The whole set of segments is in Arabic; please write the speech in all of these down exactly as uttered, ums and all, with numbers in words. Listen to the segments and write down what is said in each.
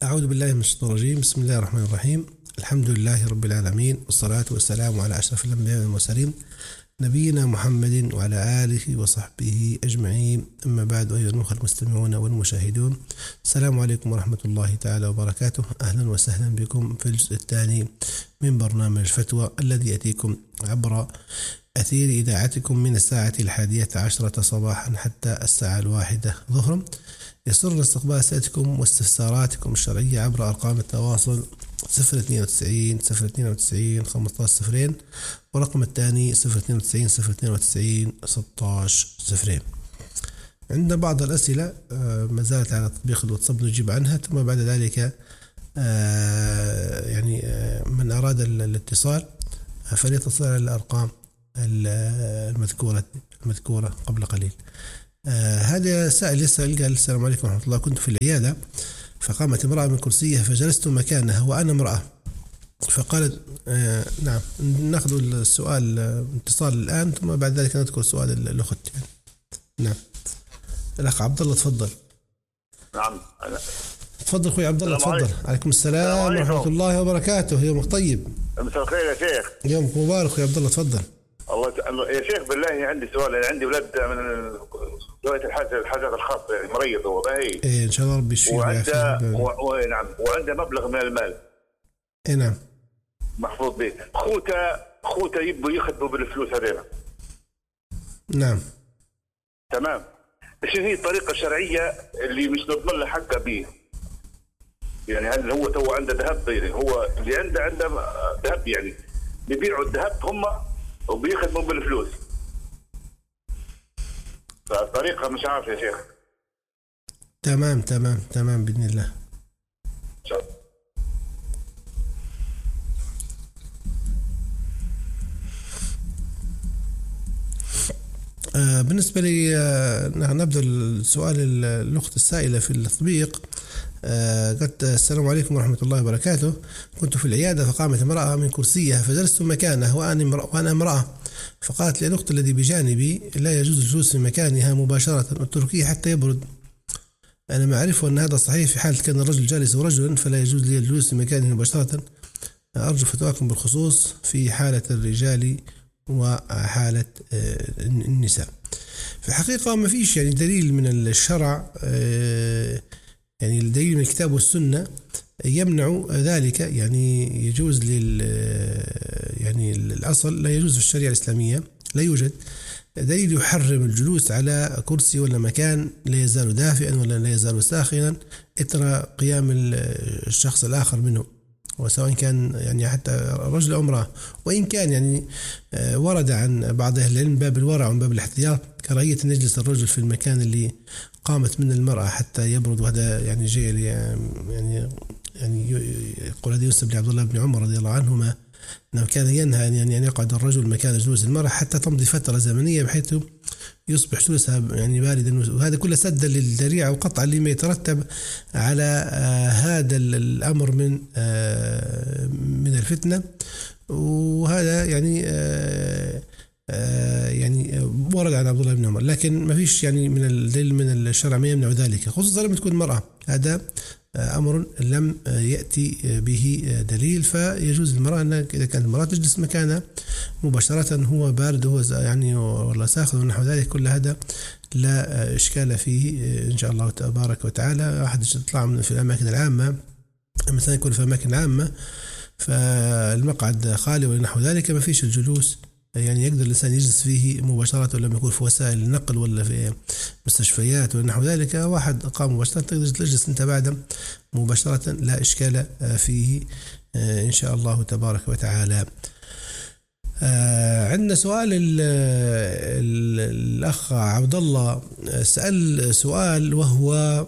أعوذ بالله من الشيطان الرجيم. بسم الله الرحمن الرحيم. الحمد لله رب العالمين، والصلاة والسلام على أشرف الأنبياء والمرسلين نبينا محمد وعلى آله وصحبه أجمعين. أما بعد، أيها الأخوة المستمعون والمشاهدون، السلام عليكم ورحمة الله تعالى وبركاته. أهلا وسهلا بكم في الجزء الثاني من برنامج الفتوى الذي يأتيكم عبر أثير إذاعتكم من الساعة الحادية عشرة صباحا حتى الساعة الواحدة ظهرا. يسرنا استقبال أسئلتكم واستفساراتكم الشرعية عبر أرقام التواصل صفر اثنين وتسعين صفر اثنين وتسعين خمسة عشر صفرين، ورقم الثاني صفر اثنين وتسعين صفر اثنين وتسعين ستة عشر صفرين. عندنا بعض الأسئلة ما زالت على تطبيق الواتساب نجيب عنها، ثم بعد ذلك يعني من أراد الاتصال فليتصل على الأرقام المذكورة المذكورة قبل قليل. آه هذا سائل يسأل قال: السلام عليكم ورحمة الله، كنت في العيادة فقامت امرأة من كرسيها فجلست مكانها وأنا امرأة، فقالت آه نعم. نأخذ السؤال اتصال الآن، ثم بعد ذلك نذكر سؤال الأخت. يعني نعم، الأخ عبد الله تفضل. نعم تفضل أخوي عبد الله تفضل. عليكم السلام ورحمة الله وبركاته. يومك طيب. مساء الخير يا شيخ. يومك مبارك أخوي عبد الله تفضل. الله يا شيخ، بالله عندي سؤال. أنا عندي ولد من ذوي الحاجات الحاجات الخاصة، يعني مريض هو باهي. إيه إن شاء الله ربي يشفيه وعنده و... نعم وعنده مبلغ من المال. إيه نعم محفوظ به. خوته خوته يبوا يخدموا بالفلوس هذيلا. نعم تمام. ايش هي الطريقة الشرعية اللي مش نضمن له حقه به؟ يعني هل هو تو عنده ذهب؟ يعني هو اللي عنده عنده ذهب، يعني بيبيعوا الذهب هم وبيخدموا بالفلوس. فالطريقة مش عارف يا شيخ. تمام تمام تمام بإذن الله. إن شاء الله. آه بالنسبة لي آه نبدأ السؤال الأخت السائلة في التطبيق. آه قلت: السلام عليكم ورحمة الله وبركاته، كنت في العيادة فقامت امرأة من كرسيها فجلست مكانها وأنا امرأة، فقالت لي الأخت الذي بجانبي: لا يجوز الجلوس في مكانها مباشرة، اتركيه حتى يبرد. أنا ما أعرف أن هذا صحيح في حالة كان الرجل جالس رجلا فلا يجوز لي الجلوس في مكانه مباشرة. أرجو فتواكم بالخصوص في حالة الرجال وحالة النساء. في الحقيقة ما فيش يعني دليل من الشرع، يعني الدليل من الكتاب والسنة يمنع ذلك. يعني يجوز لل يعني الأصل لا يجوز في الشريعة الإسلامية، لا يوجد دليل يحرم الجلوس على كرسي ولا مكان لا يزال دافئا ولا لا يزال ساخنا إثر قيام الشخص الآخر منه، وسواء كان يعني حتى رجل أو امرأة. وإن كان يعني ورد عن بعض أهل العلم باب الورع ومن باب الاحتياط كراهية أن يجلس الرجل في المكان اللي قامت من المرأة حتى يبرد، وهذا يعني جاء يعني يعني يقول هذا ينسب لعبد الله بن عمر رضي الله عنهما أنه كان ينهى أن يعني يقعد الرجل مكان جلوس المرأة حتى تمضي فترة زمنية بحيث يصبح جلوسها يعني باردا، وهذا كله سدا للذريعة وقطعا لما يترتب على آه هذا الأمر من آه من الفتنة. وهذا يعني آه آه يعني ورد عن عبد الله بن عمر، لكن ما فيش يعني من الدليل من الشرع ما يمنع ذلك، خصوصا لما تكون مرأة. هذا أمر لم يأتي به دليل، فيجوز المرأة أن إذا كانت المرأة تجلس مكانها مباشرة، هو بارد هو يعني ولا ساخن ونحو ذلك، كل هذا لا إشكال فيه إن شاء الله تبارك وتعالى. أحد يطلع في الأماكن العامة مثلا، يكون في أماكن عامة فالمقعد خالي ونحو ذلك ما فيش الجلوس، يعني يقدر الإنسان يجلس فيه مباشرة، لما يكون في وسائل النقل ولا في مستشفيات ونحو ذلك واحد قام مباشرة تقدر تجلس أنت بعد مباشرة، لا إشكال فيه إن شاء الله تبارك وتعالى. عندنا سؤال الأخ عبد الله سأل سؤال، وهو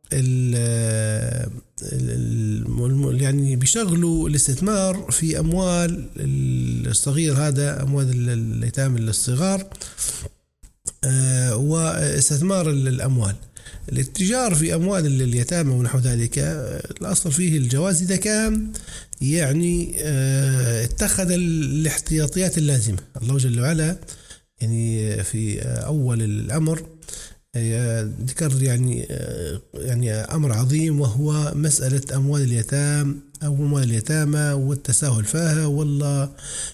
يعني بيشغلوا الاستثمار في أموال الصغير، هذا أموال الأيتام الصغار واستثمار الأموال. الاتجار في أموال اليتامى ونحو ذلك الأصل فيه الجواز إذا كان يعني اتخذ الاحتياطيات اللازمة. الله جل وعلا يعني في أول الأمر ذكر يعني يعني أمر عظيم، وهو مسألة أموال اليتام أو أموال اليتامى والتساهل فيها والله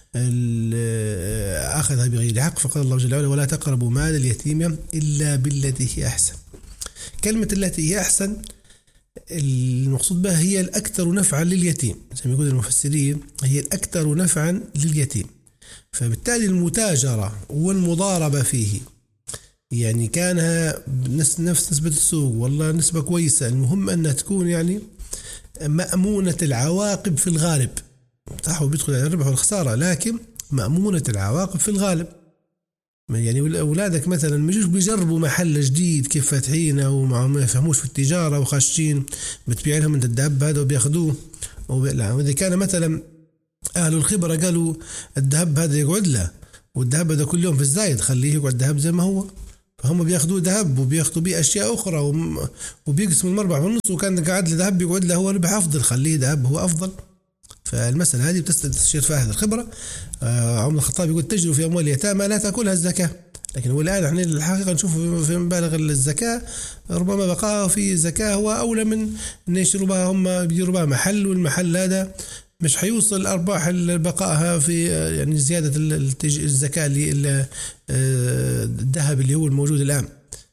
أخذها بغير حق. فقال الله جل وعلا: ولا تقربوا مال اليتيم إلا بالتي هي أحسن. كلمة التي هي أحسن المقصود بها هي الأكثر نفعا لليتيم، زي ما يقول المفسرين هي الأكثر نفعا لليتيم. فبالتالي المتاجرة والمضاربة فيه يعني كانها نفس نسبة السوق والله نسبة كويسة، المهم أنها تكون يعني مأمونة العواقب في الغالب. صح، وبيدخل على الربح والخسارة، لكن مأمونة العواقب في الغالب. يعني أولادك مثلا ما يجوش بيجربوا محل جديد كيف فاتحينه وما ما يفهموش في التجارة وخاشين بتبيع لهم انت الذهب هذا وبياخذوه. لا، وإذا كان مثلا أهل الخبرة قالوا الذهب هذا يقعد له والذهب هذا كل يوم في الزايد، خليه يقعد الذهب زي ما هو، فهم بياخذوه ذهب وبياخذوا بيه أشياء أخرى وبيقسموا المربح بالنص، وكان قاعد له ذهب يقعد له هو ربح أفضل، خليه ذهب هو أفضل. فالمسألة هذه بتستشير فيها أهل الخبرة. آه عمر الخطاب يقول: تجروا في أموال اليتامى لا تأكلها الزكاة. لكن والآن احنا الحقيقة نشوف في مبالغ الزكاة، ربما بقاها في زكاة هو أولى من أن يشتروا بها، هم بيديروا بها محل، والمحل هذا مش حيوصل أرباح بقائها في يعني زيادة الزكاة اللي الذهب اللي هو الموجود الآن.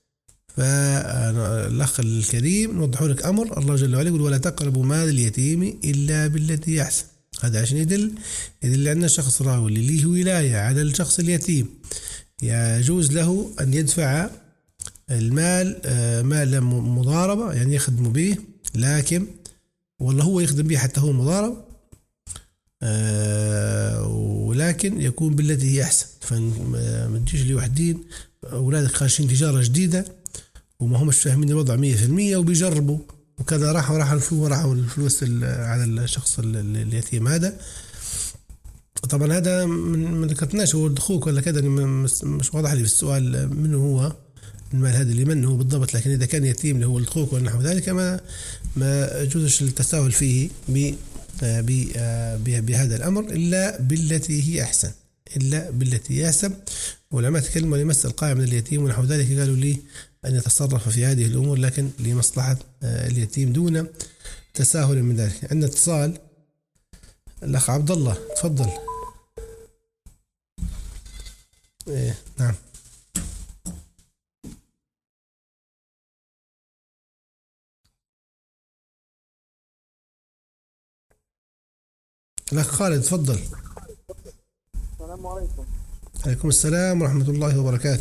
فالأخ الكريم نوضح لك أمر الله جل وعلا يقول: ولا تقربوا مال اليتيم إلا بالتي أحسن. هذا عشان يدل يدل أن الشخص راوي اللي ليه ولاية على الشخص اليتيم يجوز له أن يدفع المال مال مضاربة، يعني يخدم به، لكن والله هو يخدم به حتى هو مضارب، ولكن يكون بالتي هي أحسن. فما تجيش لي وحدين أولادك خاشين تجارة جديدة وما همش فاهمين الوضع مية في المية وبيجربوا وكذا، راحوا راح الفلوس راحوا الفلوس على الشخص اليتيم هذا. طبعا هذا ما ذكرتناش هو الدخوك ولا كذا، مش واضح لي في السؤال منه هو المال هذا اللي منه بالضبط. لكن إذا كان يتيم اللي هو الدخوك ونحو ذلك ما ما يجوزش التساهل فيه ب بهذا الأمر إلا بالتي هي أحسن، إلا بالتي هي أحسن. ولما تكلموا لمس القائم من اليتيم ونحو ذلك قالوا لي أن يتصرف في هذه الأمور لكن لمصلحة اليتيم دون تساهل من ذلك. عندنا اتصال، الأخ عبد الله تفضل. إيه نعم. الأخ خالد تفضل. السلام عليكم. عليكم السلام ورحمة الله وبركاته.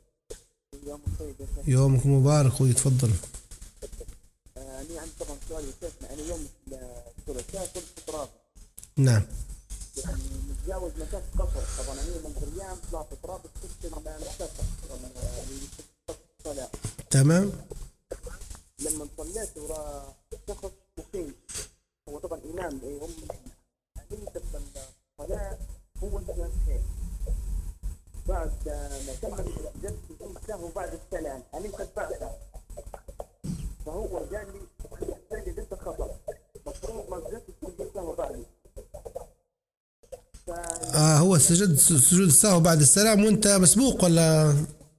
يومك مبارك أخوي تفضل. أنا عندي طبعا سؤال يا شيخنا، أنا يوم الثلاثاء كنت رافض. نعم. يعني متجاوز مسافة قصر، طبعا أنا من الأيام طلعت رافض كنت مسافة الصلاة. تمام. لما صليت ورا شخص مقيم، هو طبعا إمام هم عندي الصلاة هو اللي خير. بعد ما كمل جلسة السهو بعد السلام أنا تبعته، فهو قال لي تحتاج جلسة خطأ، مفروض ما جلست السهو بعدي. ف... آه هو سجد سجود السهو بعد السلام وأنت مسبوق ولا؟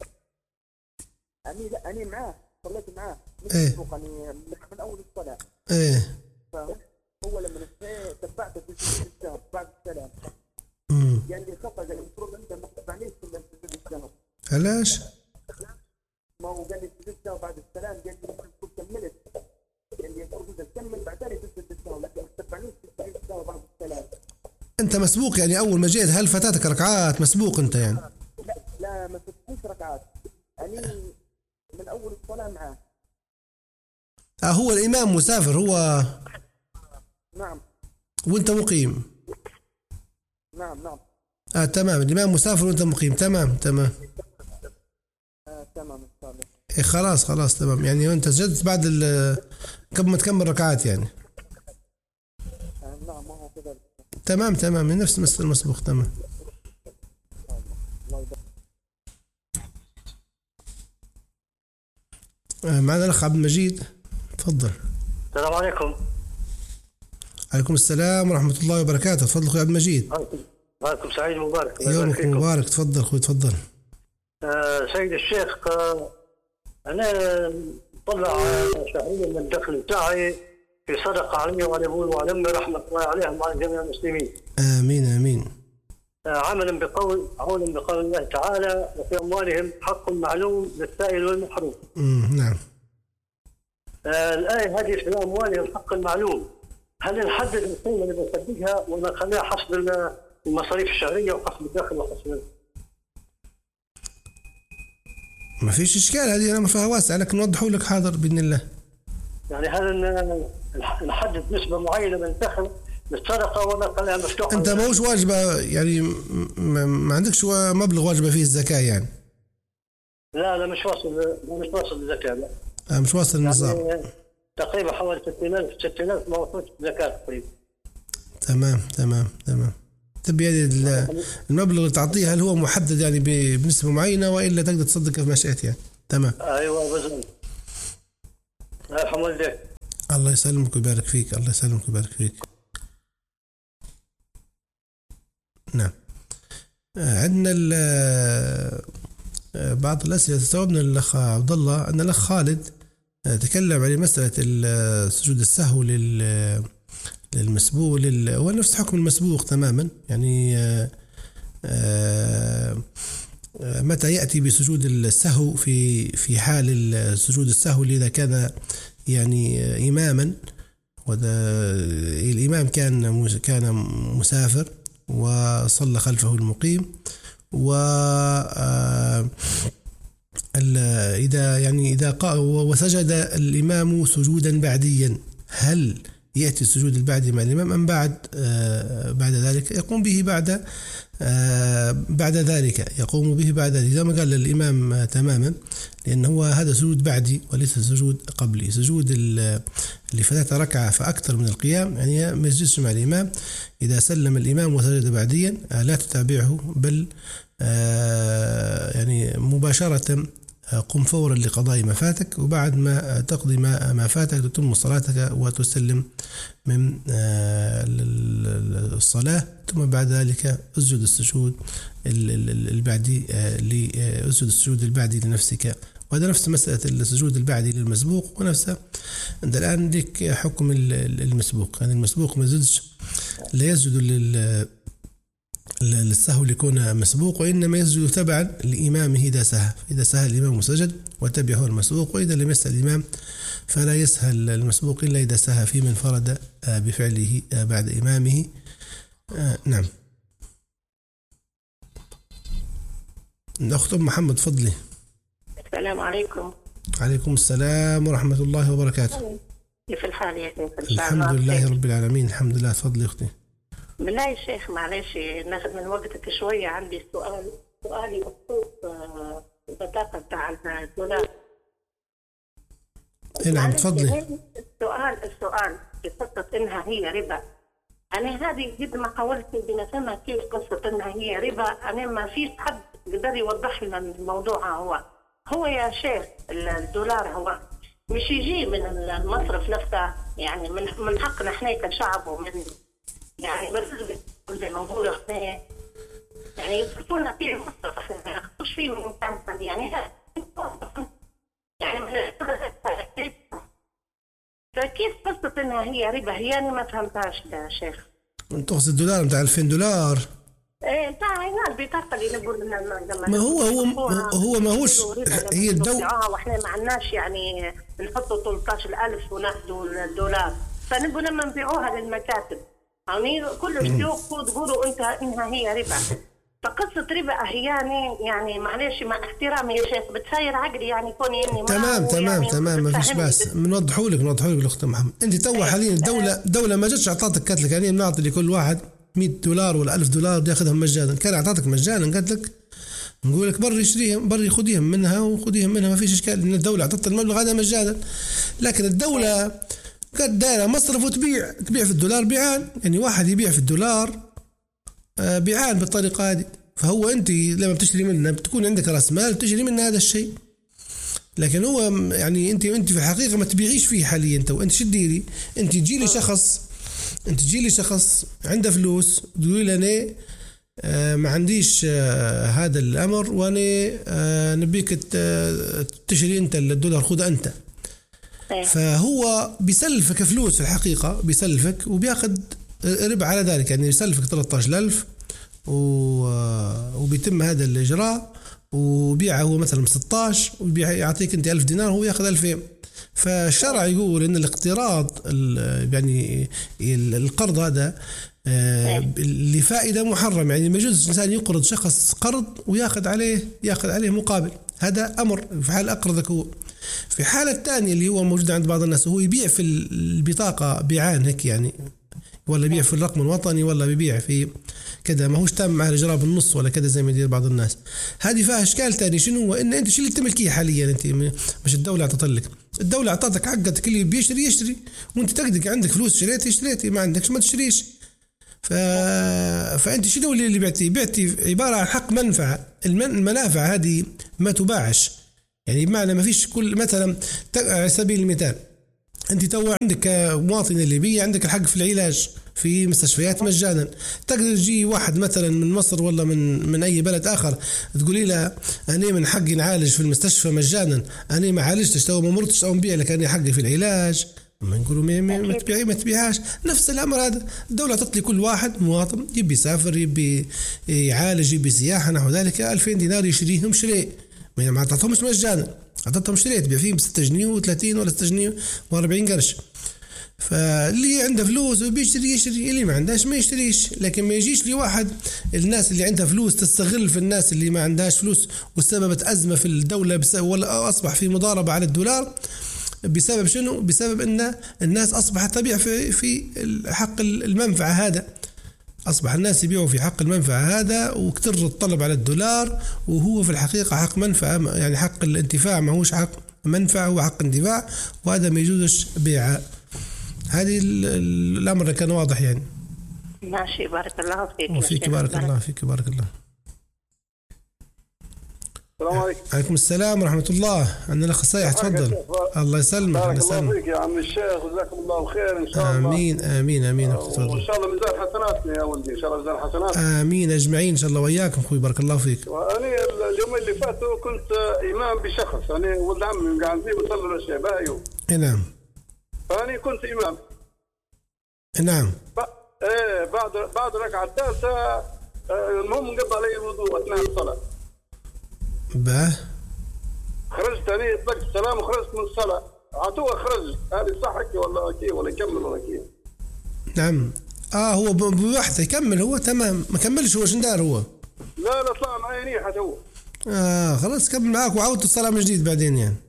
أني لا أني معاه صليت معاه مش إيه؟ مسبوق، أني من أول الصلاة. إيه. فهو لما تبعته في سجود السهو بعد السلام امم قال لي خطأ، قال المفروض أنت ما تتبعنيش في سجود السهو. علاش؟ ما هو قال لي سجود السهو بعد السلام، قال لي ممكن تكون كملت، قال لي المفروض تكمل بعدين تسجد السهو، لكن ما تتبعنيش في سجود السهو بعد السلام. أنت مسبوق يعني أول ما جيت، هل فاتتك ركعات مسبوق أنت يعني؟ لا لا ما فاتتنيش ركعات، أنا من أول الصلاة معاه. آه هو الإمام مسافر هو. نعم. وأنت مقيم. نعم نعم. آه تمام، الإمام مسافر وأنت مقيم، تمام تمام. آه تمام إن شاء الله. إيه خلاص خلاص تمام، يعني أنت سجدت بعد ال قبل ما تكمل ركعات يعني. آه نعم ما هو كذلك. تمام تمام، من نفس مثل المسبوق تمام. آه معنا الأخ عبد المجيد تفضل. السلام عليكم. عليكم السلام ورحمة الله وبركاته، تفضل أخوي عبد المجيد. عليكم سعيد مبارك. يومك مبارك، تفضل أخوي تفضل. آه سيد الشيخ، آه أنا طلع شهريا من الدخل بتاعي في صدقة علي وعلى أبوي وعلى أمي رحمة الله عليهم وعلى جميع المسلمين. آمين آمين. عملا بقول عونا بقول الله تعالى: وفي أموالهم حق معلوم للسائل والمحروم. نعم. آه الآية هذه في أموالهم حق معلوم، هل نحدد القيمة اللي بنسددها ولا نخليها حسب المصاريف الشهرية وحسب الدخل وحسب؟ ما فيش إشكال، هذه أنا فيها واسعة لكن نوضحوا لك حاضر بإذن الله. يعني هل نحدد نسبة معينة من الدخل للصدقة ولا نخليها مفتوحة؟ أنت ما هوش واجبة يعني ما عندكش مبلغ واجبة فيه الزكاة يعني؟ لا لا مش واصل مش واصل الزكاة لا. آه مش واصل النظام. يعني تقريبا حوالي ستين ألف ستين ألف ما وصلش الزكاة تقريبا. تمام تمام تمام. تبي يعني المبلغ اللي تعطيه هل هو محدد يعني بنسبة معينة وإلا تقدر تصدق في ما شئت يعني؟ تمام. أيوة بالضبط. الحمد لله. الله يسلمك ويبارك فيك، الله يسلمك ويبارك فيك. نعم. عندنا بعض الأسئلة تجاوبنا الأخ عبد الله أن الأخ خالد تكلم عن مسألة سجود السهو لل للمسبوق لل... هو نفس حكم المسبوق تماما يعني. آآ آآ متى يأتي بسجود السهو في في حال سجود السهو إذا كان يعني إماما، وده الإمام كان كان مسافر وصلى خلفه المقيم، و إذا يعني إذا قام وسجد الإمام سجودا بعديا، هل يأتي السجود البعدي مع الإمام أم بعد آه بعد ذلك يقوم به بعد آه بعد ذلك يقوم به بعد ذلك زي ما قال الإمام آه تماما، لأنه هو هذا سجود بعدي وليس سجود قبلي. سجود اللي فاتت ركعة فأكثر من القيام يعني ما يسجدش مع الإمام. إذا سلم الإمام وسجد بعديا آه لا تتابعه، بل آه يعني مباشرة قم فورا لقضاء ما فاتك، وبعد ما تقضي ما ما فاتك تتم صلاتك وتسلم من الصلاة، ثم بعد ذلك اسجد السجود البعدي اسجد السجود البعدي لنفسك. وهذا نفس مسألة السجود البعدي للمسبوق، ونفسه عند الآن عندك حكم المسبوق. يعني المسبوق ما يسجدش لا يسجد لل للسهو ليكون مسبوق، وإنما يسجد تبعا لإمامه إذا سهى. إذا سهى الإمام سجد وتبعه المسبوق، وإذا لم يسهى الإمام فلا يسهى المسبوق إلا إذا سهى في من فرد بفعله بعد إمامه. آه نعم. الأخت أم محمد فضلي. السلام عليكم. عليكم السلام ورحمة الله وبركاته. كيف الحال يا شيخ؟ الحمد لله رب العالمين. الحمد لله. تفضلي أختي. بالله يا شيخ معلش ناخذ من وقتك شوية، عندي سؤال سؤالي بخصوص البطاقة بتاع الدولار. نعم تفضلي. السؤال السؤال في قصة إنها هي ربا. أنا هذه قد ما حاولت بنفهمها كيف قصة إنها هي ربا، أنا ما فيش حد قدر يوضح لنا الموضوع. هو هو يا شيخ الدولار هو مش يجي من المصرف نفسه، يعني من من حقنا احنا كشعب ومن يعني بس زي ما نقول احنا يعني يصرفونا فيه مصرف ما ياخذوش فيه من كان يعني يعني فكيف قصة انها هي ربا؟ هي انا ما فهمتهاش يا شيخ. انت تقصد الدولار بتاع ألفين دولار؟ ايه بتاع هنا البطاقة اللي نقول لنا ما هو هو هو ما هوش هي الدولة، واحنا ما عندناش يعني نحطوا ثلاثة عشر ألف وناخذوا الدولار، فنبغى لما نبيعوها للمكاتب يعني كل شيوخ تقولوا انت انها هي ربا. فقصة ربا احيانا يعني معلش مع احترامي يا شيخ بتسير عقلي يعني كوني اني تمام تمام يعني تمام ما فيش باس. بنوضحوا لك نوضحوا لك الاخت محمد. انت تو حاليا الدولة الدولة ما جاتش اعطتك قالت لك يعني بنعطي لكل واحد مئة دولار ولا ألف دولار بياخذهم مجانا، كان اعطتك مجانا قالت لك نقول لك بري اشتريهم بري خذيهم منها وخذيهم منها ما فيش اشكال، لان الدولة اعطت المبلغ هذا مجانا. لكن الدولة قد دايره مصرف وتبيع تبيع في الدولار بيعان، يعني واحد يبيع في الدولار بيعان بالطريقه هذه. فهو انت لما بتشتري منه بتكون عندك راس مال بتشتري منه هذا الشيء، لكن هو يعني انت انت في الحقيقه ما تبيعيش فيه حاليا. انت وانت شو تديري؟ انت تجي لي شخص انت تجي لي شخص عنده فلوس تقولي له انا آه ما عنديش آه هذا الأمر، وأنا آه نبيك تشتري أنت الدولار، خذ أنت. فهو بيسلفك فلوس في الحقيقة، بيسلفك وبياخد ربح على ذلك، يعني يسلفك ثلاثة عشر ألف وبيتم هذا الإجراء، وبيعه هو مثلا ستة عشر وبيع يعطيك أنت ألف دينار وهو ياخذ ألفين. فالشرع يقول إن الاقتراض يعني القرض هذا لفائدة محرم، يعني ما يجوز الإنسان يقرض شخص قرض وياخذ عليه ياخذ عليه مقابل. هذا أمر في حال أقرضك هو. في حالة الثانية اللي هو موجود عند بعض الناس، هو يبيع في البطاقة بيعان هيك يعني، ولا يبيع في الرقم الوطني، ولا بيبيع في كذا، ما هوش تام مع الإجراء بالنص ولا كذا زي ما يدير بعض الناس. هذه فيها إشكال ثاني، شنو هو؟ إن أنت شو اللي تملكيه حاليا؟ أنت مش الدولة أعطتك، الدولة أعطتك حقك، اللي بيشتري يشتري، وأنت تقدر عندك فلوس شريتي اشتريتي، ما عندكش ما تشتريش. ف... فأنت شنو اللي اللي بعتي؟ بعتي عبارة عن حق منفعة. المنافع هذه ما تباعش، يعني بمعنى ما فيش كل مثلا على سبيل المثال أنت تو عندك مواطن ليبي عندك الحق في العلاج في مستشفيات مجانا، تقدر تجي واحد مثلا من مصر ولا من من أي بلد آخر تقولي له أنا من حقي نعالج في المستشفى مجانا، أنا ما عالجتش أو ما مرتش أو نبيع لك أنا حقي في العلاج، ما نقولوا ما ما تبيعي ما تبيعهاش. نفس الأمر هذا، الدولة تعطي كل واحد مواطن يبي يسافر يبي يعالج يبي سياحة نحو ذلك ألفين دينار يشريهم شري، ما تعطيهمش مجانا، عطتهم شريت تبيع فيهم بستة جنيه وثلاثين ولا ستة جنيه وأربعين قرش. فاللي عنده فلوس وبيشتري يشتري، اللي ما عندهاش ما يشتريش. لكن ما يجيش لي واحد، الناس اللي عندها فلوس تستغل في الناس اللي ما عندهاش فلوس، وسببت أزمة في الدولة ولا أصبح في مضاربة على الدولار بسبب شنو؟ بسبب أن الناس أصبحت تبيع في في حق المنفعة هذا، أصبح الناس يبيعوا في حق المنفعة هذا، وكتر الطلب على الدولار، وهو في الحقيقة حق منفعة، يعني حق الانتفاع ما هوش حق منفعة، هو حق انتفاع، وهذا ما يجوزش بيعه. هذه الأمر كان واضح يعني. ماشي، بارك الله فيك. وفيك بارك الله فيك بارك الله. السلام عليكم. عليكم السلام ورحمة الله. عندنا الأخ صايح، تفضل. الله يسلمك. بارك الله فيك يا عم الشيخ، جزاكم الله خير إن شاء الله. آمين آمين آمين. وإن شاء الله ميزان حسناتنا يا ولدي، إن شاء الله ميزان حسنات. آمين أجمعين إن شاء الله وياكم أخوي، بارك الله فيك. وأنا اليوم اللي فاتوا كنت إمام بشخص، أنا ولد عمي قاعدين بيصلوا العشاء. أيوه. نعم. فأنا كنت إمام. نعم. ب... إيه بعد بعد الركعة الثالثة المهم انقضى علي الوضوء أثناء الصلاة. باه. خرجت أنا طلقت السلام وخرجت من الصلاة، عطوه خرج، هذه صح هيك ولا كيف ولا يكمل ولا كيف؟ نعم. آه هو بوحده يكمل هو تمام، ما كملش هو شن دار هو؟ لا لا طلع معي نيحة هو. آه خلاص كمل معاك وعودت الصلاة من جديد بعدين يعني.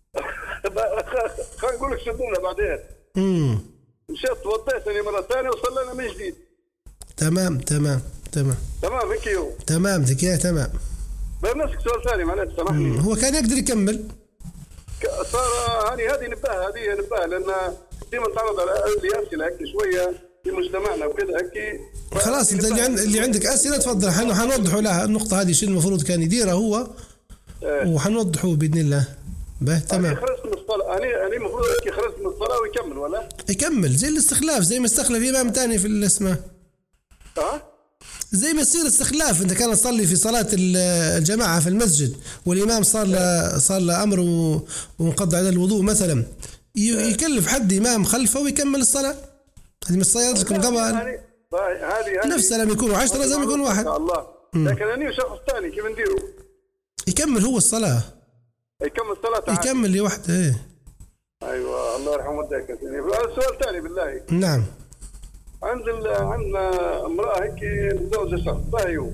خلينا نقول لك شدونا بعدين. امم. مشيت توضيت أنا مرة ثانية وصلينا من جديد. تمام تمام تمام. تمام هيك هو. تمام ذكي تمام. بنسألك سؤال ثاني معلش سامحني. هو كان يقدر يكمل. صار هذه هذه نباهة هذه نباهة لأن ديما تعرض على اللي أسئلة هيك شوية في مجتمعنا وكذا هيك. خلاص أنت اللي, عند اللي عندك أسئلة تفضل، حنوضحوا لها النقطة هذه شو المفروض كان يديرها هو. اه. وحنوضحوا بإذن الله. به تمام. أنا خرجت من الصلاة، أنا أنا المفروض هيك خرجت من الصلاة ويكمل ولا؟ يكمل زي الاستخلاف، زي ما استخلف إمام ثاني في الاسماء. ها؟ زي ما يصير استخلاف، انت كان تصلي في صلاة الجماعة في المسجد والإمام صار له صار له أمر وانقضى على الوضوء مثلا، يكلف حد إمام خلفه ويكمل الصلاة. هذه مش صلاة لكم قبل هذه نفسها لما يكونوا عشرة زي ما يكون واحد. الله. لكن أنا وشخص ثاني كيف نديره؟ يكمل هو الصلاة. يكمل صلاة. يكمل لوحده. ايه. أيوة الله يرحمه والديك. هذا سؤال ثاني بالله. نعم. عند عندنا امرأة هيك متزوجة شخص باهيو.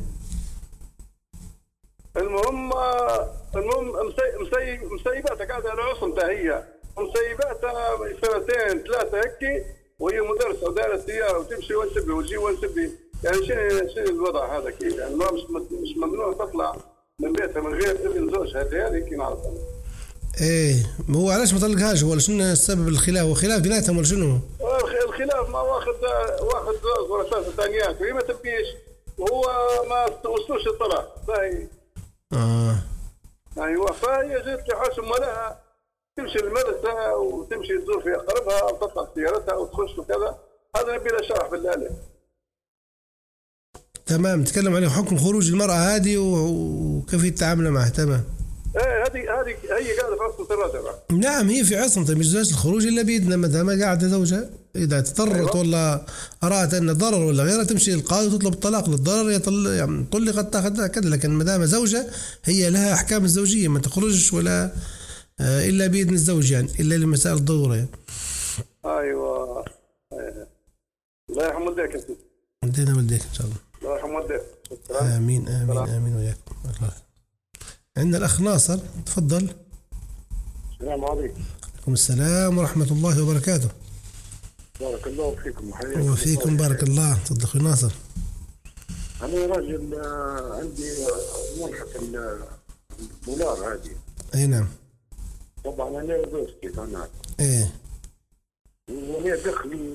المهم المهم مسي مسيباتها قاعدة على عصمتها هي، مسيباتها سنتين ثلاثة هيك، وهي مدرسة ودارت سيارة وتمشي وين تبي وتجي وين تبي، يعني شنو شنو الوضع هذا كيف؟ يعني ما مش مش ممنوع تطلع من بيتها من غير إذن زوجها، هذه هيك نعرفها. ايه هو علاش ما طلقهاش ولا شنو السبب الخلاف؟ وخلاف بيناتهم ولا شنو؟ الخلاف ما واخد واخد زوج ولا ثلاث ثانيات وهي ما تبيش وهو ما وصلوش الطلاق باهي. اه ايوه فهي جت لحسن لها تمشي المدرسه وتمشي تزور في اقربها وتطلع سيارتها وتخش وكذا، هذا نبي له شرح بالله عليك. تمام، نتكلم عليه حكم خروج المرأة هذه وكيف التعامل معها. تمام. ايه هذه هذه هي قاعده في عصمة الرجل. نعم هي في عصمة، مش جاش الخروج إلا بإذن ما دام قاعدة زوجها. إذا اضطرت ولا أرادت أن ضرر ولا غيره تمشي للقاضي وتطلب الطلاق للضرر، يطل يعني طلقت تاخذ كذا. لكن ما دام زوجها هي لها أحكام الزوجية، ما تخرجش ولا إلا بإذن الزوج يعني، إلا لمسائل الضرورة يعني. أيوة. الله يرحم والديك يا سيدي. ودينا والديك إن شاء الله. الله يرحم والديك. آمين آمين آمين وياكم. الله. عندنا الأخ ناصر، تفضل. السلام عليكم. عليكم السلام ورحمة الله وبركاته. بارك الله فيكم. وفيكم بارك الله. تفضل أخي ناصر. أنا راجل عندي ملحق الدولار هذه. أي نعم. طبعا أنا زوجتي كانت. إيه. وأنا دخلي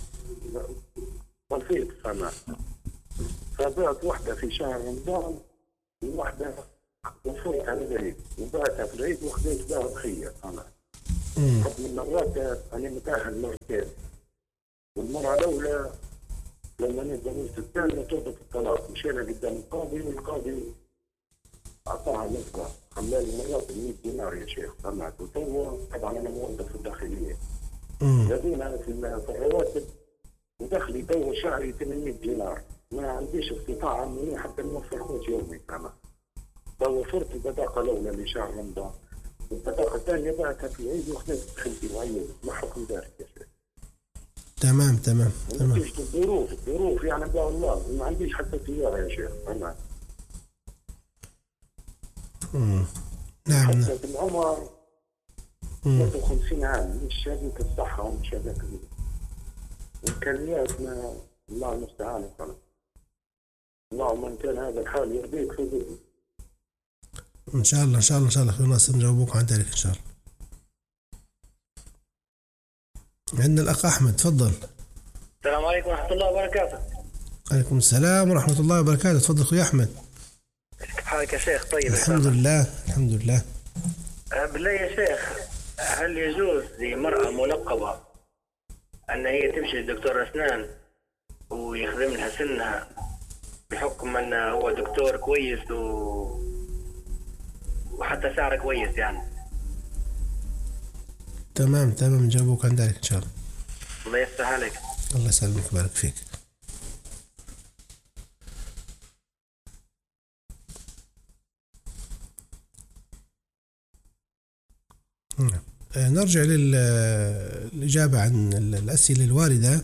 بسيط سنة. فبعت واحدة في شهر رمضان وواحدة وفرت على العيد، وبعتها في العيد وخذيت بها ضحية أنا. حكم المرات أنا متأهل مرتين، والمرة الأولى لما أنا تزوجت الثانية طلبت الطلاق، مشينا قدام القاضي والقاضي أعطاها نفقة خلالي مرات مية دينار يا شيخ سمعت. وتوا طبعا أنا موظف في الداخلية. لدينا في الرواتب ودخلي توا شهري ثمانمية دينار، ما عنديش استطاعة إني حتى نوفر قوت يومي كمان. وفرت البطاقة الأولى لشهر رمضان، والبطاقة الثانية بعتها في العيد وخذت خلتي وعيد. ما حكم ذلك يا شيخ؟ تمام تمام تمام. ما عنديش الظروف الظروف يعني بقى الله، وما عنديش حتى سيارة يا شيخ. تمام. امم نعم. حتى العمر ثلاثة وخمسين عام، مش هذيك الصحة ومش هذاك الإمكانيات، ما الله المستعان وخلاص. اللهم إن كان هذا الحال يرضيك فضل. إن شاء الله إن شاء الله إن شاء الله أخوي ناصر نجاوبوك عن ذلك إن شاء الله. عندنا الأخ أحمد، تفضل. السلام عليكم ورحمة الله وبركاته. عليكم السلام ورحمة الله وبركاته. تفضل أخوي أحمد. كيف حالك يا شيخ؟ طيب الحمد لله الحمد لله. بالله يا شيخ، هل يجوز لمرأة ملقبة أن هي تمشي لدكتور أسنان ويخدم لها سنها بحكم أنه هو دكتور كويس و... وحتى سعره كويس يعني؟ تمام تمام نجاوبوك عن ذلك إن شاء الله. الله يفتح عليك. الله يسلمك ويبارك فيك. نرجع للإجابة عن الأسئلة الواردة.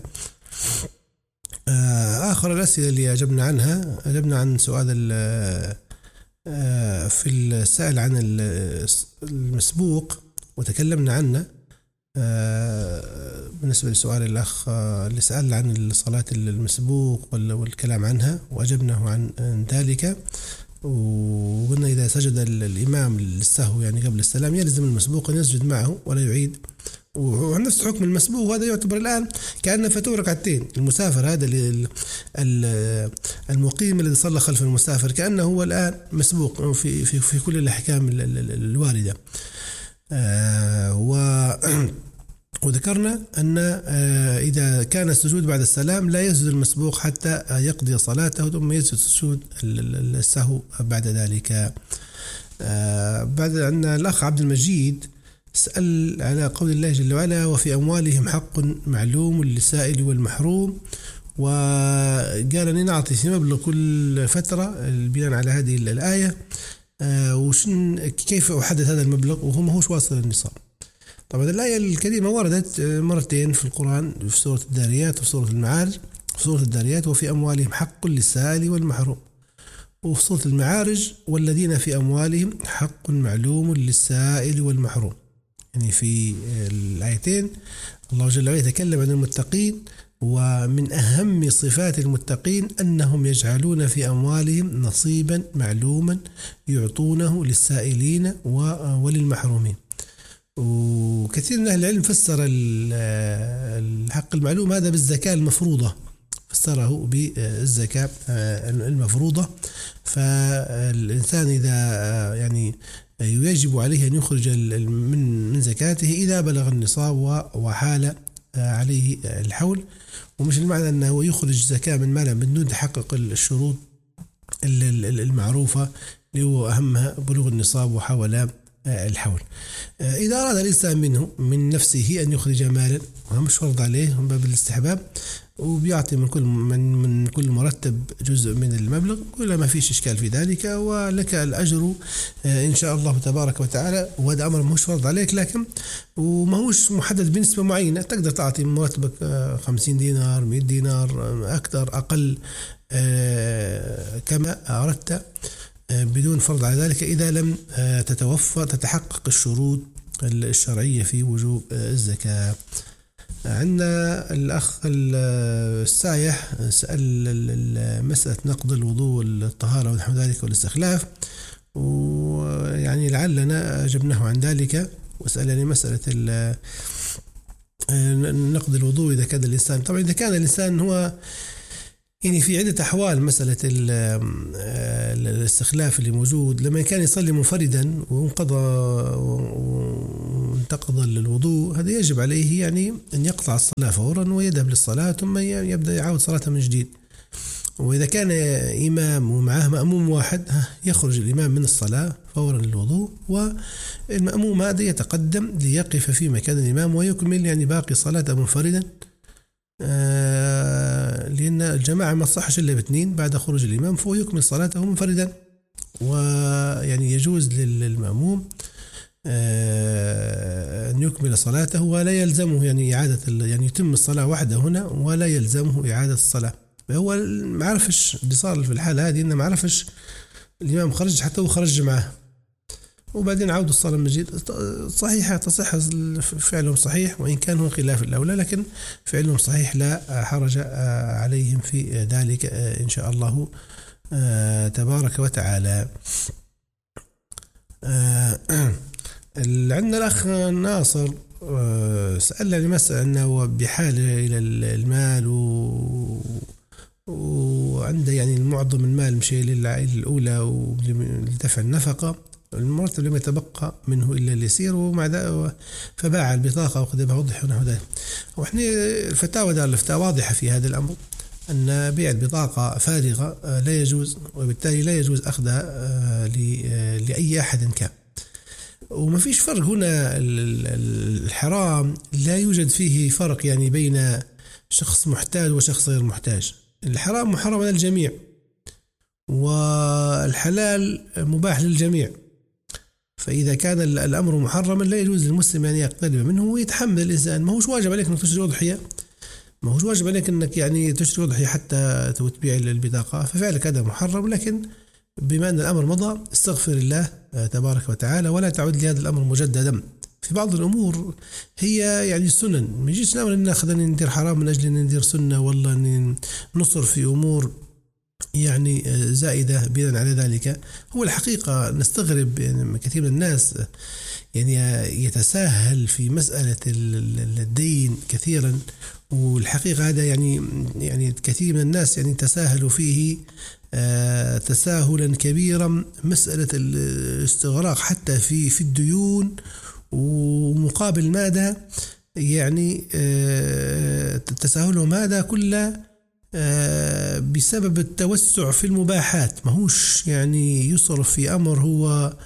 آخر الأسئلة اللي أجبنا عنها، أجبنا عن سؤال في السائل عن المسبوق وتكلمنا عنه. بالنسبة لسؤال الأخ اللي سأل عن الصلاة المسبوق والكلام عنها وأجبناه عن ذلك، وقلنا إذا سجد الإمام للسهو يعني قبل السلام يلزم المسبوق أن يسجد معه ولا يعيد. ونفس حكم المسبوق، وهذا يعتبر الآن كأنه فاتوه ركعتين. المسافر هذا المقيم الذي صلى خلف المسافر كأنه هو الآن مسبوق في في في كل الأحكام الواردة. و وذكرنا أن إذا كان السجود بعد السلام لا يسجد المسبوق حتى يقضي صلاته ثم يسجد سجود السهو بعد ذلك. بعد أن الأخ عبد المجيد سأل على قول الله جل وعلا وفي أموالهم حق معلوم للسائل والمحروم، وقال أن نعطي في مبلغ كل فترة بناء على هذه الآية. وشن كيف أحدد هذا المبلغ وهو ما هوش واصل للنصاب؟ طبعا الآية الكريمة وردت مرتين في القرآن، في سورة الذاريات وفي سورة المعارج. في سورة الذاريات وفي أموالهم حق للسائل والمحروم، وفي سورة المعارج والذين في أموالهم حق معلوم للسائل والمحروم. يعني في الآيتين الله جل وعلا يتكلم عن المتقين، ومن أهم صفات المتقين أنهم يجعلون في أموالهم نصيبا معلوما يعطونه للسائلين وللمحرومين. وكثير من أهل العلم فسر الحق المعلوم هذا بالزكاة المفروضة، فسره بالزكاة المفروضة. فالإنسان إذا يعني يجب عليه أن يخرج من من زكاته إذا بلغ النصاب وحال عليه الحول، ومش المعنى أنه يخرج زكاة من ماله من دون تحقق الشروط المعروفة اللي هو أهمها بلوغ النصاب وحول الحول. إذا أراد الإنسان منه من نفسه أن يخرج مالا ومش فرض عليه من باب الاستحباب، وبيعطي من كل من, من كل مرتب جزء من المبلغ، ولا ما فيش إشكال في ذلك، ولك الأجر إن شاء الله تبارك وتعالى. وهذا أمر مش فرض عليك، لكن وما هوش محدد بنسبة معينة، تقدر تعطي من مرتبك خمسين دينار، مئة دينار، أكثر أقل كما أردت بدون فرض على ذلك، إذا لم تتوفر تتحقق الشروط الشرعية في وجوب الزكاة. عندنا الأخ السايح سأل مسألة نقض الوضوء والطهارة ونحو ذلك والاستخلاف، ويعني لعلنا أجبناه عن ذلك، وسألني مسألة نقض الوضوء إذا كان الإنسان، طبعا إذا كان الإنسان هو يعني في عدة أحوال، مسألة الاستخلاف اللي موجود لما كان يصلي منفردا وانقضى وانتقض الوضوء، هذا يجب عليه يعني أن يقطع الصلاة فورا ويذهب للصلاة ثم يبدأ يعود صلاة من جديد. وإذا كان إمام ومعه مأموم واحد يخرج الإمام من الصلاة فورا للوضوء، والمأموم هذا يتقدم ليقف في مكان الإمام ويكمل يعني باقي صلاة منفردا، آه لأن الجماعة ما تصحش إلا باثنين بعد خروج الإمام، فهو يكمل صلاته منفردا. ويعني يجوز للمأموم آه أن يكمل صلاته ولا يلزمه يعني إعادة، يعني يتم الصلاة وحده هنا ولا يلزمه إعادة الصلاة. هو ما عرفش اللي صار في الحالة هذه، إنه ما عرفش الإمام خرج حتى هو خرج معه، وبعدين عودوا الصلاة من جديد. صحيحة تصح فعلهم صحيح، وإن كان هو خلاف الأولى، لكن فعلهم صحيح لا حرج عليهم في ذلك إن شاء الله تبارك وتعالى. عندنا الأخ ناصر سألني مسألة أنه بحاجة إلى المال وعنده يعني المعظم المال مشي للعائلة الأولى ولدفع النفقة، المرتب لم يتبقى منه إلا اليسير، ومع ذلك فباع البطاقة وقدمها وضح ونحو ذلك. وإحنا الفتاوى دار الفتاة واضحة في هذا الأمر، أن بيع البطاقة فارغة لا يجوز، وبالتالي لا يجوز أخذها لأي أحد كان. وما فيش فرق هنا، الحرام لا يوجد فيه فرق يعني بين شخص محتاج وشخص غير محتاج. الحرام محرم على الجميع، والحلال مباح للجميع. فإذا كان الأمر محرما لا يجوز للمسلم أن يقترب منه ويتحمل الإنسان. ما هوش واجب عليك أنك تشتري أضحية، ما هوش واجب عليك أنك يعني تشتري أضحية حتى تبيع البطاقة، ففعلك هذا محرم. لكن بما أن الأمر مضى استغفر الله تبارك وتعالى ولا تعود لهذا الأمر مجددا. في بعض الأمور هي يعني السنن، ما يجيش نعمل إن أخذني ندير حرام من أجل أن ندير سنة، والله أن نصر في أمور يعني زائدة بناء على ذلك. هو الحقيقة نستغرب يعني كثير من الناس يعني يتساهل في مسألة الدين كثيرا، والحقيقة هذا يعني يعني كثير من الناس يعني تساهلوا فيه تساهلا كبيرا، مسألة الاستغراق حتى في في الديون، ومقابل ماذا يعني تساهلهم هذا كله بسبب التوسع في المباحات. ما هوش يعني يصرف في أمر هو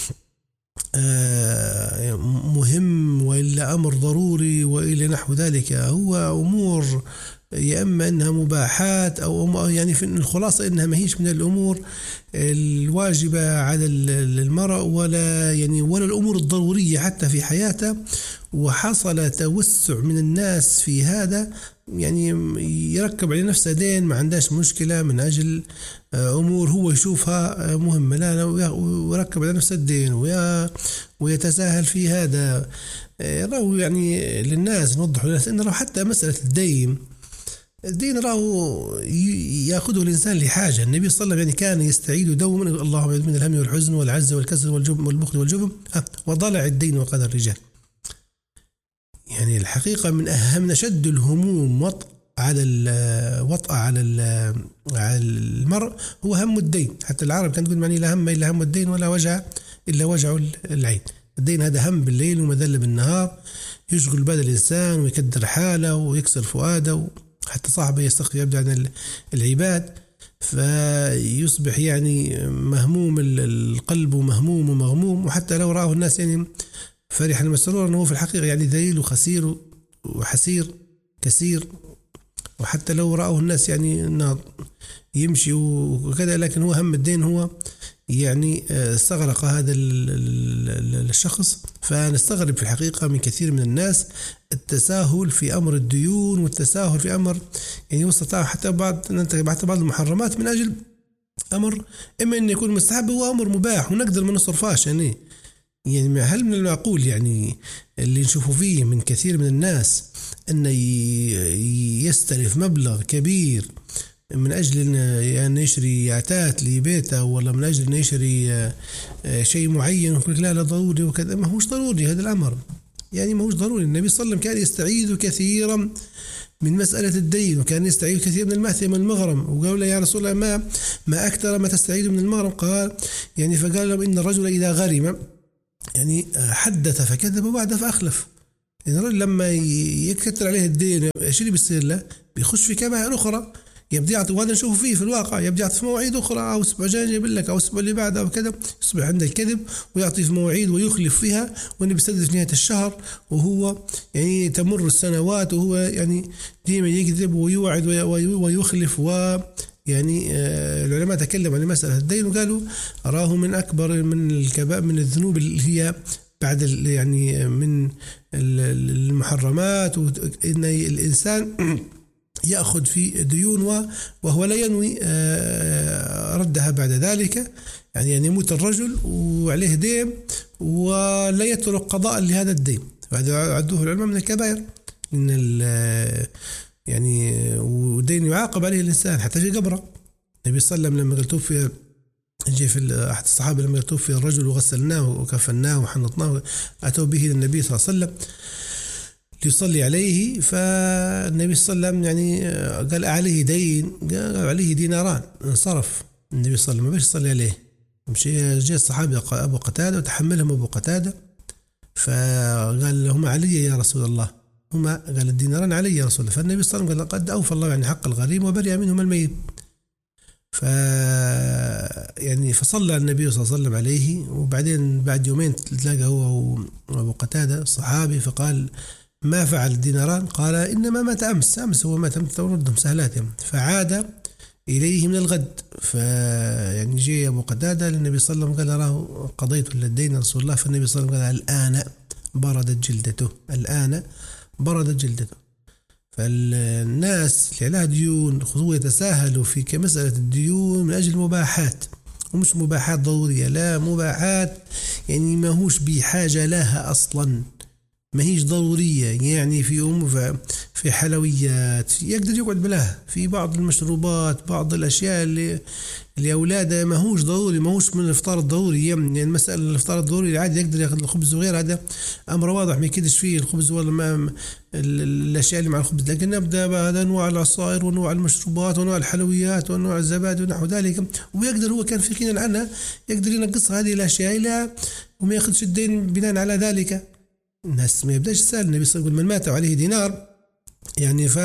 مهم وإلا أمر ضروري وإلى نحو ذلك، هو أمور يا إما أنها مباحات أو يعني في الخلاصة أنها ما هيش من الأمور الواجبة على المرء، ولا يعني ولا الأمور الضرورية حتى في حياته. وحصل توسع من الناس في هذا، يعني يركب على نفسه دين ما عندهاش مشكلة من أجل أمور هو يشوفها مهمة، لا ويركب على نفسه الدين ويتساهل في هذا. راهو يعني للناس نوضح للناس إن راهو حتى مسألة الدين الدين راهو يأخذه الإنسان لحاجة. النبي صلى الله عليه وسلم يعني كان يستعيد دوما اللهم من الهم والحزن والعز والكسل والجبن والبخل والجبن وضلع الدين وقدر الرجال. يعني الحقيقة من أهم أشد الهموم وطأ على وطأ على على المرء هو هم الدين. حتى العرب كانت تقول معني لا هم إلا هم الدين ولا وجع إلا وجع العين. الدين هذا هم بالليل ومذل بالنهار، يشغل بال الإنسان ويكدر حاله ويكسر فؤاده، حتى صاحبه يستخفي يبدأ عن العباد، فيصبح يعني مهموم القلب ومهموم ومغموم. وحتى لو رآه الناس يعني فرحا مسرورا، أنه في الحقيقة يعني ذليل وخسير وحسير كثير. وحتى لو رآه الناس يعني أنه يمشي وكذا، لكن هو هم الدين هو يعني استغرق هذا الشخص. فنستغرب في الحقيقة من كثير من الناس التساهل في أمر الديون، والتساهل في أمر يعني وصل حتى بعض حتى بعض المحرمات من أجل أمر إما أن يكون مستحب هو أمر مباح ونقدر ما نصرفاش. يعني يعني هل من المعقول يعني اللي نشوفه فيه من كثير من الناس أنه يستلف مبلغ كبير من أجل أن يعني يشري يعتات لبيته، ولا من أجل أن يشري شيء معين ويقول لا لا ضروري وكذا؟ ما هوش ضروري هذا الأمر، يعني ما هوش ضروري. النبي صلى الله عليه وسلم كان يستعيذ كثيرا من مسألة الدين، وكان يستعيذ كثير من المأثم المغرم. وقال له يا رسول الله ما ما أكثر ما تستعيذ من المغرم؟ قال يعني فقال لهم إن الرجل إذا غرم يعني حدث فكذب وبعد فأخلف. يعني الرجل لما يكتر عليه الدين ايش اللي بيصير له؟ بيخش في كبائر أخرى، يبدأ يعطي، وهذا نشوفه فيه في الواقع، يبدأ يعطي في مواعيد أخرى، أو أسبوع جاي يجيب لك، أو أسبوع اللي بعده، أو كذا، يصبح عنده الكذب ويعطي في مواعيد ويخلف فيها، وإنه بيسدد في نهاية الشهر، وهو يعني تمر السنوات وهو يعني ديما يكذب ويوعد ويخلف. و يعني العلماء تكلموا عن مسألة الدين وقالوا أراه من أكبر من الكبائر من الذنوب اللي هي بعد يعني من المحرمات، وإن الإنسان يأخذ في ديون وهو لا ينوي ردها بعد ذلك. يعني يعني يموت الرجل وعليه دين ولا يترك قضاء لهذا الدين، وهذا عدوه العلماء من الكبائر، إن يعني ودين يعاقب عليه الإنسان حتى في قبره. النبي صلى الله عليه وسلم لما قال توفي جاء في أحد الصحابة لما توفي الرجل وغسلناه وكفناه وحنطناه، أتوا به للنبي صلى الله عليه وسلم ليصلي عليه، فالنبي صلى الله عليه وسلم يعني قال عليه دين، قال عليه ديناران. انصرف النبي صلى الله عليه وسلم ما بيش يصلي عليه. مشي جاء الصحابي أبو قتادة وتحملهم أبو قتادة، فقال لهم علي يا رسول الله، هما قال الديناران علي يا رسول الله. فالنبي صلى الله عليه وسلم قال قد أوفى الله يعني حق الغريم وبرئ منهما الميت. ف يعني فصلى النبي صلى الله عليه وسلم عليه، وبعدين بعد يومين تلاقى هو وأبو قتادة الصحابي، فقال ما فعل الديناران؟ قال إنما مات أمس، أمس هو مات، أمس توردهم سهلات يعني. فعاد إليه من الغد، فيعني جاء أبو قتادة للنبي صلى الله عليه وسلم قال أراه قضيت للدين رسول الله. فالنبي صلى الله عليه وسلم قال الآن بردت جلدته، الآن بردت جلدته. فالناس اللي عليها ديون خذوا يتساهلوا في كمسألة الديون من أجل مباحات، ومش مباحات ضرورية، لا مباحات يعني ما هوش بحاجة لها أصلا، ما هيش ضرورية. يعني في أم في حلويات يقدر يقعد بلاها، في بعض المشروبات، بعض الأشياء اللي اللي أولاده ما هوش ضروري، ما هوش من الإفطار الضروري. يعني المسألة الإفطار الضروري العادي يقدر يأخذ الخبز وغير، هذا أمر واضح ما يكدش فيه الخبز ولا ما الأشياء اللي مع الخبز. لكن نبدأ بهذا أنواع العصائر وأنواع المشروبات وأنواع الحلويات وأنواع الزبادي ونحو ذلك، ويقدر هو كان في غنى عنها يقدر ينقص هذه الأشياء لا وما يأخذش الدين بناء على ذلك. الناس ما يبدأش يسأل. النبي صلى الله عليه وسلم من مات عليه دينار يعني ف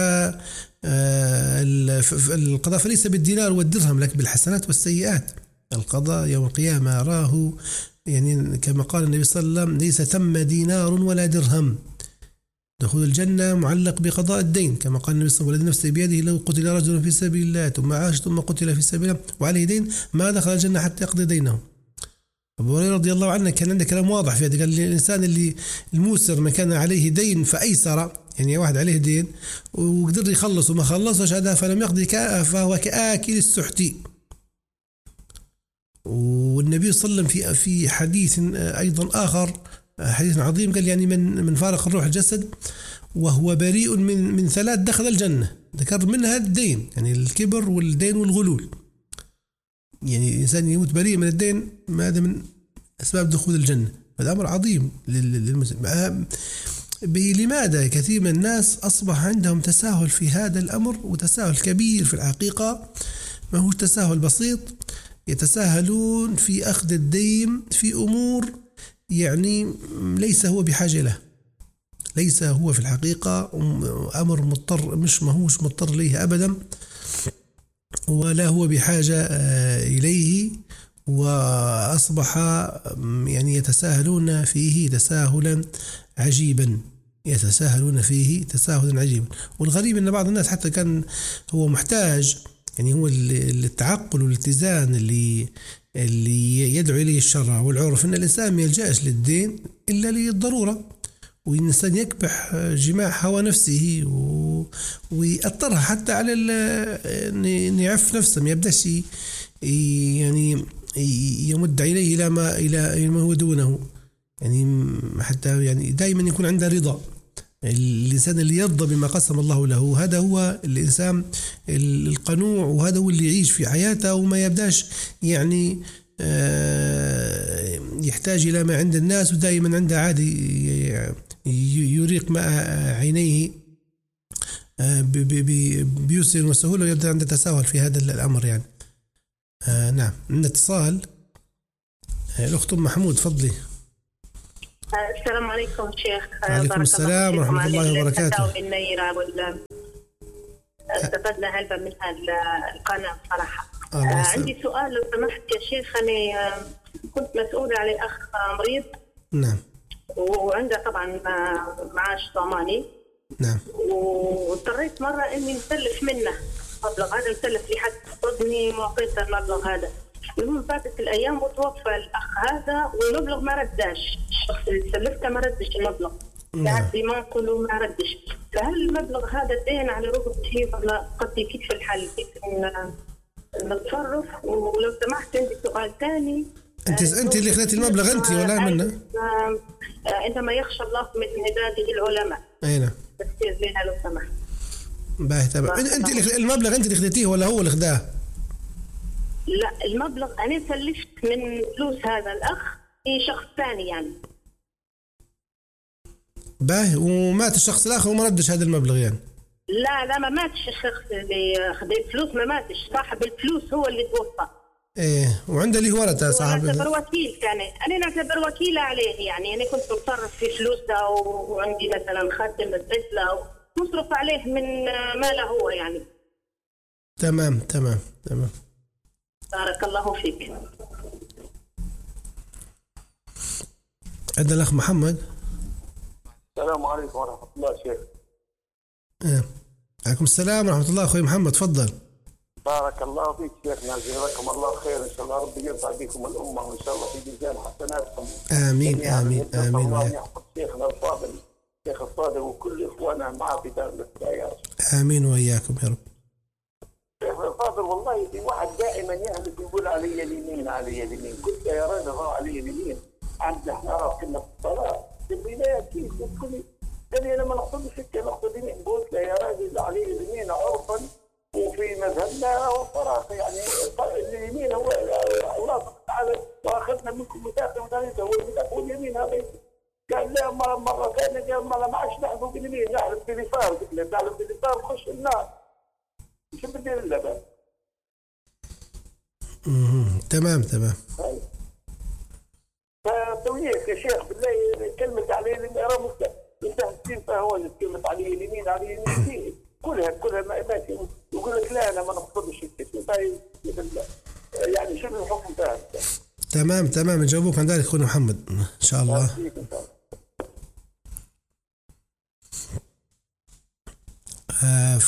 القضاء فليس بالدينار والدرهم لكن بالحسنات والسيئات. القضاء يوم القيامة راه يعني كما قال النبي صلى الله عليه وسلم ليس ثم دينار ولا درهم، دخول الجنة معلق بقضاء الدين، كما قال النبي صلى الله عليه وسلم نفسه بيده لو قتل رجل في سبيل الله ثم عاش ثم قتل في سبيل الله وعليه دين ما دخل الجنة حتى يقضي دينه. أبو هريرة رضي الله عنه كان عنده كلام واضح في هذا، قال الإنسان اللي الموسر ما كان عليه دين فأيسر، يعني واحد عليه دين وقدر يخلص وما خلصش هذا فلم يقضي فهو كآكل السحت. والنبي صلى الله عليه وسلم في في حديث أيضا آخر حديث عظيم قال يعني من من فارق الروح الجسد وهو بريء من من ثلاث دخل الجنة، ذكر منها الدين يعني الكبر والدين والغلول. يعني الإنسان يموت بريء من الدين ما هذا من أسباب دخول الجنة، هذا أمر عظيم للمسلم. لماذا كثير من الناس أصبح عندهم تساهل في هذا الأمر، وتساهل كبير في الحقيقة، ما هو تساهل بسيط، يتساهلون في أخذ الدين في أمور يعني ليس هو بحاجة له، ليس هو في الحقيقة أمر مضطر، مش ماهوش مضطر إليه أبدا، ولا هو بحاجة إليه، وأصبح يعني يتساهلون فيه تساهلا عجيبا يتساهلون فيه تساهلا عجيبا. والغريب أن بعض الناس حتى كان هو محتاج، يعني هو التعقل والاتزان اللي اللي يدعو إليه الشرع والعرف أن الإنسان ما يلجأش للدين إلا للضرورة، والإنسان يكبح جماع هوى نفسه ويأثرها حتى على أن يعف نفسه، ما يبدأش يعني يمد إليه إلى ما إلى ما هو دونه، يعني حتى يعني دائما يكون عنده رضا. الإنسان اللي يرضى بما قسم الله له هذا هو الإنسان القنوع، وهذا هو اللي يعيش في حياته وما يبداش يعني يحتاج إلى ما عند الناس، ودائما عنده عادي يريق ماء عينيه بيسر وسهولة، ويبدأ عنده تساهل في هذا الأمر يعني. آه نعم، عندنا اتصال. الأخت أم محمود، فضلي. السلام عليكم شيخ. عليكم السلام ورحمة الله وبركاته. استفدنا هلبا من القناة صراحة. عندي سؤال لو سمحت يا شيخ. أنا كنت مسؤولة على أخ مريض. نعم. وعنده طبعا معاش ضماني. نعم. واضطريت مرة إني نسلف منه مبلغ، هذا نسلف لي حد صدني وأعطيته المبلغ هذا. المهم فاتت الأيام وتوفى الأخ هذا والمبلغ ما رداش، الشخص اللي سلفته ما ردش المبلغ. قاعد ما كله ما ردش. فهل المبلغ هذا دين على رقبتي ولا قصدي كيف الحل؟ كيف نتصرف؟ ولو سمحت عندي سؤال ثاني. أنت أنت اللي أخذتي المبلغ أنت ولا منه؟ عندما يخشى الله من عباده العلماء. أي نعم. تفسير لها لو سمحت. باهي تمام. أنت المبلغ أنت اللي أخذتيه ولا هو اللي أخذاه؟ لا، المبلغ أنا سلفت من فلوس هذا الأخ في شخص ثاني يعني. باهي، ومات الشخص الآخر وما ردش هذا المبلغ يعني؟ لا لا، ما ماتش الشخص اللي أخذ الفلوس، ما ماتش، صاحب الفلوس هو اللي توفى. إيه، وعنده ليه ورثة صاحب. أنا نعتبر وكيل كان، أنا نعتبر وكيلة عليه يعني. أنا كنت بتصرف في فلوسه، وعندي مثلا خاتم الطفلة مصرف عليه من ماله هو يعني. تمام تمام تمام. بارك الله فيك. عندنا الأخ محمد. السلام عليكم ورحمة الله شيخ. آه. عليكم السلام ورحمة الله أخوي محمد، تفضل. بارك الله فيك شيخنا، جزاكم الله خير. إن شاء الله ربي يرفع بكم الأمة، وإن شاء الله في ميزان حسناتكم. آمين آمين آمين. الله يحفظ شيخنا الفاضل، شيخ الفاضل، وكل إخواننا معه في دار الافتاء. آمين وإياكم يا رب. شيخ الفاضل، والله في واحد دائما يهلك يقول علي اليمين علي اليمين، قلت يا رجل هو علي اليمين. عندنا احنا كنا في الصلاة في البداية كيف تقولي قال لي أنا ما نقصدش سكة نقصد يمين. قلت له يا راجل علي اليمين عرفا وفي مذهبنا هو الصراحة يعني اليمين هو الله تعالى وأخذنا منكم ميثاقا وثالثا هو اليمين هذا. قال لا مرة مرة ثانية قال ما معش نحلف باليمين، نحلف باليسار. قلت له نحلف باليسار نخش النار. شو بدي أقول له بقى؟ تمام تمام. فتويك يا شيخ بالله كلمة علي اليمين راه مستحسين فهو كلمة علي اليمين علي اليمين كلها كلها ماشي. يقول لك لا أنا ما نقصدش الشيء يعني شو الحكم تاعك؟ تمام تمام، نجاوبوك عن ذلك أخونا محمد إن شاء الله. آه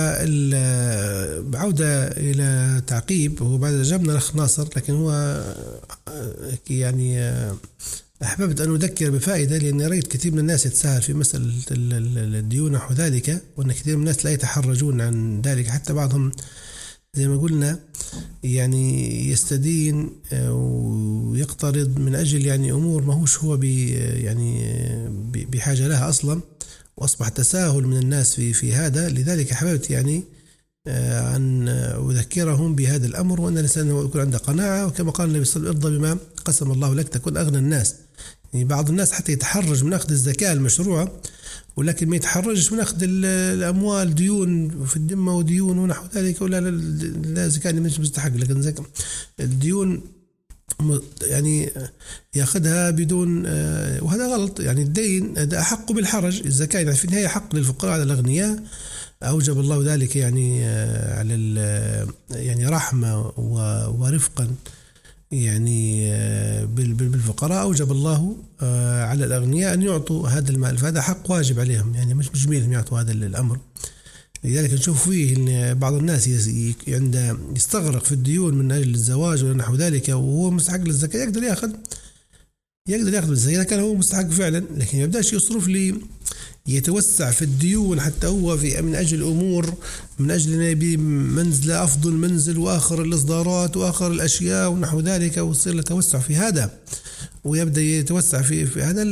فالعودة إلى تعقيب، هو بعد جبنا الأخ ناصر، لكن هو آه يعني آه أحببت أن أذكر بفائدة، لأن رأيت كثير من الناس يتساهل في مسألة الديون نحو ذلك، وأن كثير من الناس لا يتحرجون عن ذلك، حتى بعضهم زي ما قلنا يعني يستدين ويقترض من أجل يعني أمور ما هوش هو يعني بحاجة لها أصلا، وأصبح تساهل من الناس في في هذا. لذلك حببت يعني أن أذكرهم بهذا الأمر، وأن الإنسان يكون عنده قناعة، وكما قال النبي صلى الله عليه وسلم ارضى بما قسم الله لك تكون أغنى الناس. يعني بعض الناس حتى يتحرج من أخذ الزكاة المشروعة، ولكن ما يتحرجش من أخذ الأموال ديون في الذمة وديون ونحو ذلك، ولا لا الزكاة مش مستحق، لكن الديون يعني ياخذها بدون، وهذا غلط. يعني الدين هذا أحق بالحرج، الزكاة يعني في النهاية حق للفقراء على الأغنياء، أوجب الله ذلك يعني على يعني رحمة ورفقا يعني بالفقراء، أوجب الله على الأغنياء أن يعطوا هذا المال، فهذا حق واجب عليهم، يعني مش مجبرهم يعطوا هذا الأمر. لذلك نشوف فيه أن بعض الناس عند يستغرق في الديون من أجل الزواج ولا نحو ذلك وهو مستحق للزكاة، يقدر يأخذ يقدر يأخذ الزكاة إذا كان هو مستحق فعلا، لكن ما يبدأش يصرف لي يتوسع في الديون حتى هو في من أجل أمور، من أجل أن يبي منزل أفضل منزل وآخر الإصدارات وآخر الأشياء ونحو ذلك، ويصير له توسع في هذا، ويبدأ يتوسع في في هذا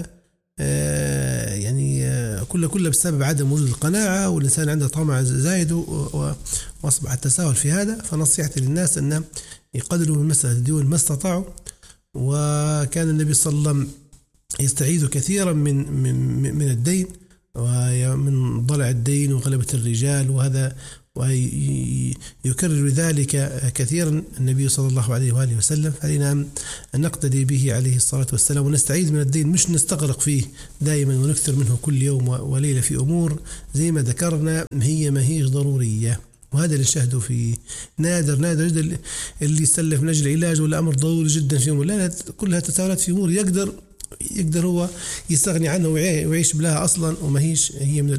يعني كله كله بسبب عدم وجود القناعة، والإنسان عنده طمع زايد وأصبح التساهل في هذا. فنصيحتي للناس أن يقدروا من مسألة الديون ما استطاعوا، وكان النبي صلى الله عليه وسلم يستعيذ كثيرا من من من الدين ومن ضلع الدين وغلبة الرجال، وهذا ويكرر ذلك كثيرا النبي صلى الله عليه وآله وسلم. فعلينا أن نقتدي به عليه الصلاة والسلام ونستعيذ من الدين، مش نستغرق فيه دائما ونكثر منه كل يوم وليلة في أمور زي ما ذكرنا هي ما هيش ضرورية. وهذا اللي نشاهده في نادر نادر جدا اللي يسلف من أجل علاج ولا أمر ضروري جدا في أمور، لا كلها تساهلات في أمور يقدر يقدر هو يستغني عنه ويعيش بلاها أصلا، وما هيش هي من